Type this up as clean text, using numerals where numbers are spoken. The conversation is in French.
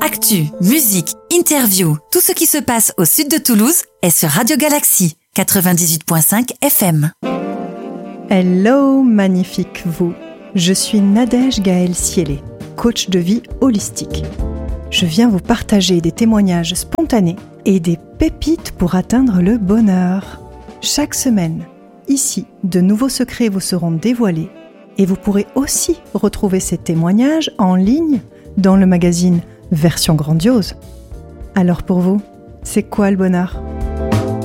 Actu, musique, interview, tout ce qui se passe au sud de Toulouse est sur Radio Galaxy 98.5 FM. Hello, magnifique vous. Je suis Nadège Gaël Siélé, coach de vie holistique. Je viens vous partager des témoignages spontanés et des pépites pour atteindre le bonheur. Chaque semaine, ici, de nouveaux secrets vous seront dévoilés et vous pourrez aussi retrouver ces témoignages en ligne dans le magazine Version Grandiose. Alors pour vous, c'est quoi le bonheur ?